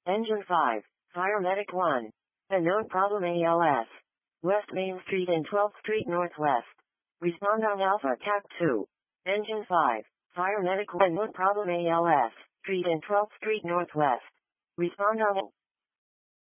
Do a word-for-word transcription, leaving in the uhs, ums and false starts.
Engine five, Fire Medic one. Unknown problem A L S. West Main Street and twelfth Street Northwest. Respond on Alpha T A C two. Engine five, Fire Medic one. Unknown problem A L S. Street and twelfth Street Northwest. Respond on